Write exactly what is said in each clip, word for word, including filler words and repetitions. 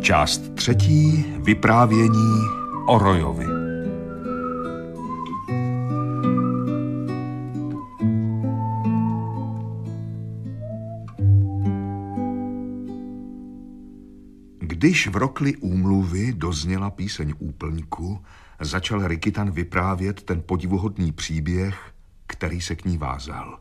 Část třetí. Vyprávění o Royovi. Když v rokli úmluvy dozněla píseň úplňku, začal Rikitan vyprávět ten podivuhodný příběh, který se k ní vázal.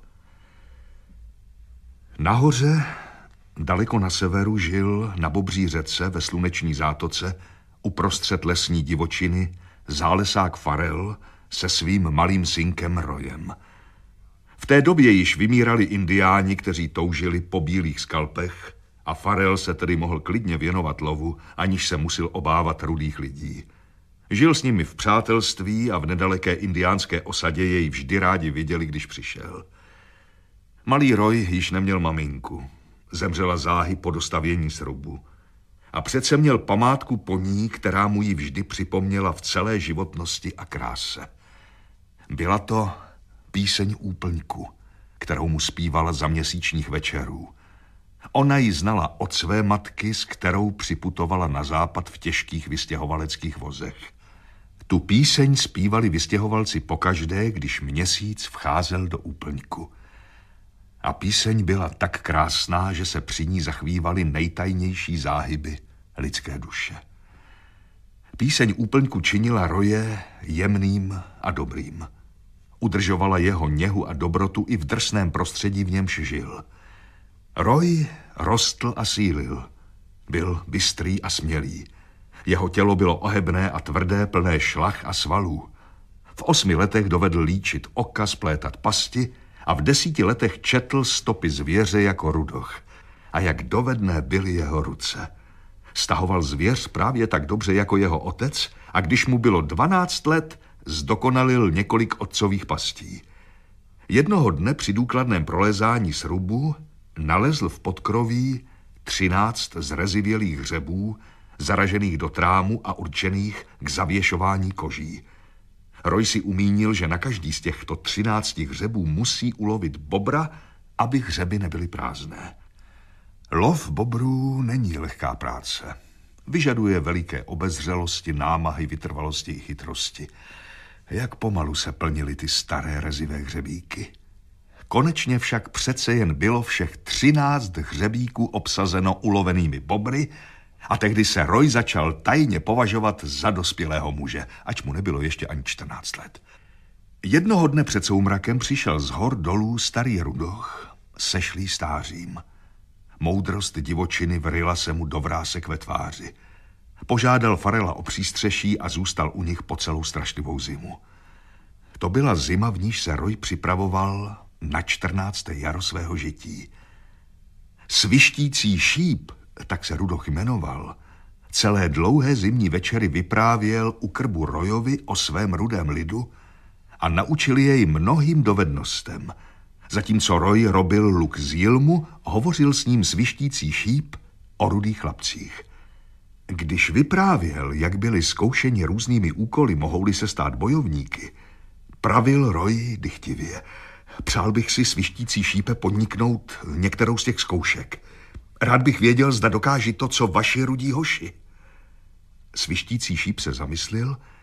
Nahoře, daleko na severu, žil na Bobří řece ve sluneční zátoce uprostřed lesní divočiny zálesák Farel se svým malým synkem Royem. V té době již vymírali indiáni, kteří toužili po bílých skalpech, a Farel se tedy mohl klidně věnovat lovu, aniž se musel obávat rudých lidí. Žil s nimi v přátelství a v nedaleké indiánské osadě jej vždy rádi viděli, když přišel. Malý Roy již neměl maminku. Zemřela záhy po dostavění srubu. A přece měl památku po ní, která mu ji vždy připomněla v celé životnosti a kráse. Byla to píseň úplňku, kterou mu zpívala za měsíčních večerů. Ona ji znala od své matky, s kterou připutovala na západ v těžkých vystěhovaleckých vozech. Tu píseň zpívali vystěhovalci pokaždé, když měsíc vcházel do úplňku. A píseň byla tak krásná, že se při ní zachvívaly nejtajnější záhyby lidské duše. Píseň úplňku činila Roye jemným a dobrým. Udržovala jeho něhu a dobrotu i v drsném prostředí, v němž žil. Roy rostl a sílil. Byl bystrý a smělý. Jeho tělo bylo ohebné a tvrdé, plné šlach a svalů. V osmi letech dovedl líčit oka, splétat pasti a v desíti letech četl stopy zvěře jako rudoch. A jak dovedné byly jeho ruce. Stahoval zvěř právě tak dobře jako jeho otec a když mu bylo dvanáct let, zdokonalil několik otcových pastí. Jednoho dne při důkladném prolezání srubu nalezl v podkroví třináct zrezivělých hřebů, zaražených do trámu a určených k zavěšování koží. Roy si umínil, že na každý z těchto třinácti hřebů musí ulovit bobra, aby hřeby nebyly prázdné. Lov bobrů není lehká práce. Vyžaduje veliké obezřelosti, námahy, vytrvalosti i chytrosti. Jak pomalu se plnily ty staré rezivé hřebíky. Konečně však přece jen bylo všech třináct hřebíků obsazeno ulovenými bobry a tehdy se Roy začal tajně považovat za dospělého muže, ač mu nebylo ještě ani čtrnáct let. Jednoho dne před soumrakem přišel z hor dolů starý rudoch, sešlý stářím. Moudrost divočiny vryla se mu do vrásek ve tváři. Požádal Farela o přístřeší a zůstal u nich po celou strašlivou zimu. To byla zima, v níž se Roy připravoval na čtrnácté jaro svého žití. Svištící šíp, tak se rudoch jmenoval, celé dlouhé zimní večery vyprávěl u krbu Royovi o svém rudém lidu a naučil jej mnohým dovednostem. Zatímco Roy robil luk z jilmu, hovořil s ním svištící šíp o rudých chlapcích. Když vyprávěl, jak byli zkoušeni různými úkoly, mohou-li se stát bojovníky, pravil Roy dychtivě: přál bych si, svištící šípe, podniknout některou z těch zkoušek. Rád bych věděl, zda dokáží to, co vaši rudí hoši. Svištící šíp se zamyslil